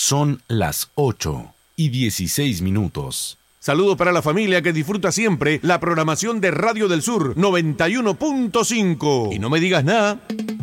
Son las 8:16. Saludos para la familia que disfruta siempre la programación de Radio del Sur 91.5. Y no me digas nada.